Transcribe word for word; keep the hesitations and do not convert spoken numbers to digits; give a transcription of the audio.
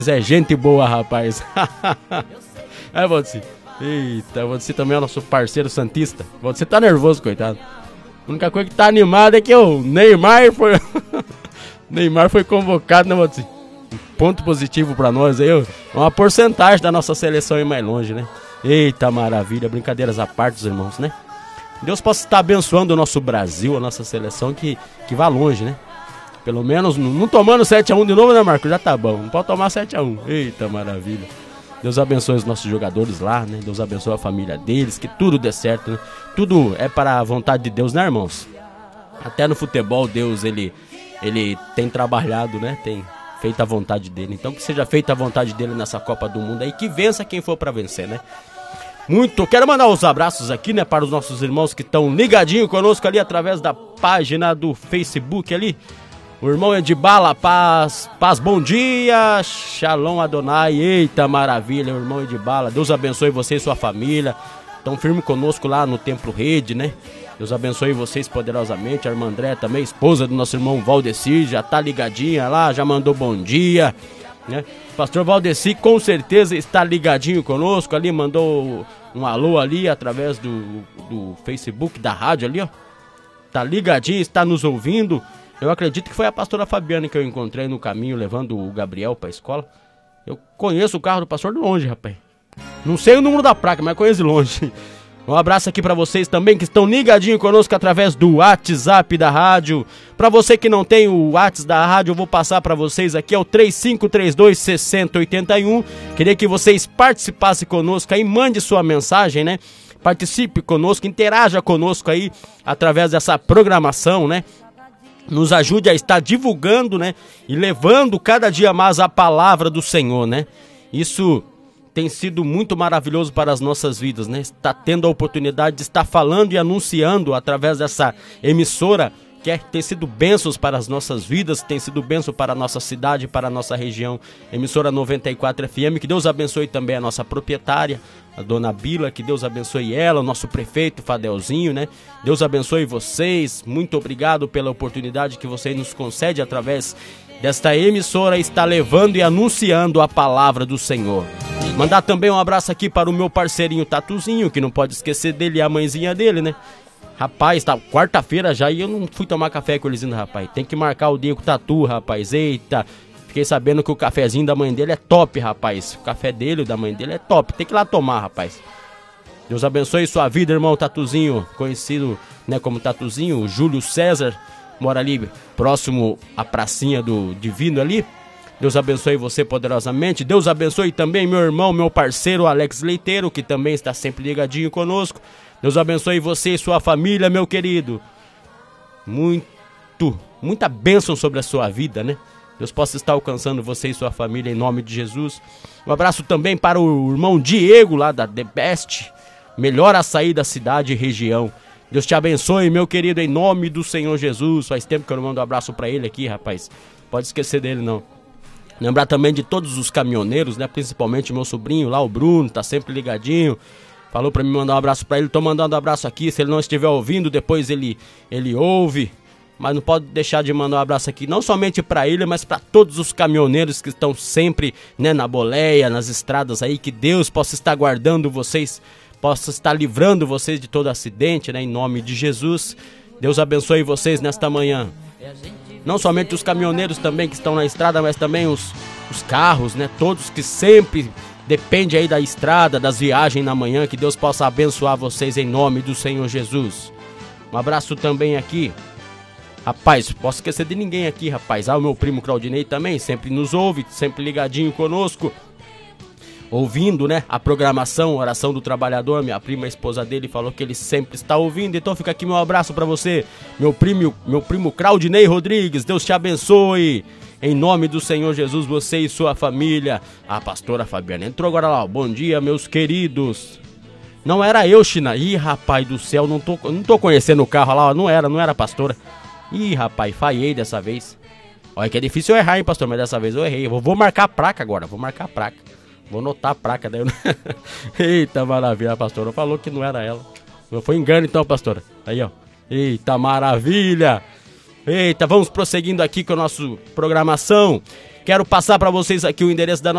É gente boa, rapaz. É, você. Eita, você também é nosso parceiro santista. Você tá nervoso, coitado. A única coisa que tá animado é que o Neymar foi... Neymar foi convocado, né, você? Um ponto positivo pra nós aí, ó. Uma porcentagem da nossa seleção ir mais longe, né? Eita, maravilha. Brincadeiras à parte, irmãos, né? Deus possa estar abençoando o nosso Brasil, a nossa seleção, que, que vá longe, né? Pelo menos, não, não tomando sete a um de novo, né, Marcos? Já tá bom, não pode tomar sete a um. Eita, maravilha. Deus abençoe os nossos jogadores lá, né? Deus abençoe a família deles, que tudo dê certo, né? Tudo é para a vontade de Deus, né, irmãos? Até no futebol, Deus, ele, ele tem trabalhado, né? Tem feito a vontade dele. Então, que seja feita a vontade dele nessa Copa do Mundo aí, que vença quem for para vencer, né? Muito, quero mandar uns abraços aqui, né, para os nossos irmãos que estão ligadinhos conosco ali através da página do Facebook ali. O irmão Edibala, paz, paz, bom dia, Shalom Adonai, eita maravilha, o irmão Edibala, Deus abençoe você e sua família, estão firme conosco lá no Templo Rede, né? Deus abençoe vocês poderosamente, a irmã André também, esposa do nosso irmão Valdeci, já tá ligadinha lá, já mandou bom dia, né? O pastor Valdeci com certeza está ligadinho conosco ali, mandou um alô ali através do, do Facebook da rádio ali, ó, tá ligadinho, está nos ouvindo. Eu acredito que foi a pastora Fabiana que eu encontrei no caminho, levando o Gabriel pra escola. Eu conheço o carro do pastor de longe, rapaz. Não sei o número da placa, mas conheço de longe. Um abraço aqui pra vocês também que estão ligadinhos conosco através do WhatsApp da rádio. Pra você que não tem o WhatsApp da rádio, eu vou passar pra vocês aqui, é o três cinco três dois, seis zero oito um. Queria que vocês participassem conosco aí, mande sua mensagem, né? Participe conosco, interaja conosco aí através dessa programação, né? Nos ajude a estar divulgando, né? E levando cada dia mais a palavra do Senhor, né? Isso tem sido muito maravilhoso para as nossas vidas, né? Está tendo a oportunidade de estar falando e anunciando através dessa emissora, que é, tem sido bênçãos para as nossas vidas, tem sido bênção para a nossa cidade, para a nossa região. Emissora noventa e quatro F M, que Deus abençoe também a nossa proprietária, a dona Bila, que Deus abençoe ela, o nosso prefeito Fadelzinho, né? Deus abençoe vocês, muito obrigado pela oportunidade que vocês nos concede através desta emissora, está levando e anunciando a palavra do Senhor. Mandar também um abraço aqui para o meu parceirinho Tatuzinho, que não pode esquecer dele e a mãezinha dele, né? Rapaz, tá quarta-feira já e eu não fui tomar café com eles ainda, rapaz. Tem que marcar o dia com o Tatu, rapaz. Eita, fiquei sabendo que o cafezinho da mãe dele é top, rapaz. O café dele, da mãe dele é top. Tem que ir lá tomar, rapaz. Deus abençoe sua vida, irmão Tatuzinho. Conhecido, né, como Tatuzinho, o Júlio César. Mora ali próximo à pracinha do Divino ali. Deus abençoe você poderosamente. Deus abençoe também meu irmão, meu parceiro Alex Leiteiro, que também está sempre ligadinho conosco. Deus abençoe você e sua família, meu querido. Muito, muita bênção sobre a sua vida, né? Deus possa estar alcançando você e sua família em nome de Jesus. Um abraço também para o irmão Diego, lá da The Best, melhor açaí da cidade e região. Deus te abençoe, meu querido, em nome do Senhor Jesus. Faz tempo que eu não mando um abraço para ele aqui, rapaz. Pode esquecer dele, não. Lembrar também de todos os caminhoneiros, né? Principalmente meu sobrinho lá, o Bruno, tá sempre ligadinho. Falou pra mim mandar um abraço pra ele, tô mandando um abraço aqui, se ele não estiver ouvindo, depois ele, ele ouve, mas não pode deixar de mandar um abraço aqui, não somente pra ele, mas pra todos os caminhoneiros que estão sempre, né, na boleia, nas estradas aí, que Deus possa estar guardando vocês, possa estar livrando vocês de todo acidente, né, em nome de Jesus. Deus abençoe vocês nesta manhã. Não somente os caminhoneiros também que estão na estrada, mas também os, os carros, né, todos que sempre... Depende aí da estrada, das viagens na manhã, que Deus possa abençoar vocês em nome do Senhor Jesus. Um abraço também aqui. Rapaz, posso esquecer de ninguém aqui, rapaz. Ah, o meu primo Claudinei também, sempre nos ouve, sempre ligadinho conosco. Ouvindo, né, a programação, Oração do Trabalhador. Minha prima, a esposa dele, falou que ele sempre está ouvindo. Então fica aqui meu abraço pra você, meu primo, meu primo Claudinei Rodrigues. Deus te abençoe. Em nome do Senhor Jesus, você e sua família. A pastora Fabiana entrou agora lá. Bom dia, meus queridos. Não era eu, China. Ih, rapaz do céu, não tô, não tô conhecendo o carro lá. Não era, não era a pastora. Ih, rapaz, falhei dessa vez. Olha que é difícil eu errar, hein, pastor, mas dessa vez eu errei. Eu vou, vou marcar a placa agora, vou marcar a placa. Vou anotar a placa. Daí eu... Eita, maravilha, a pastora falou que não era ela. Foi engano então, pastora. Aí, ó. Eita, maravilha. Eita, vamos prosseguindo aqui com a nossa programação. Quero passar para vocês aqui o endereço da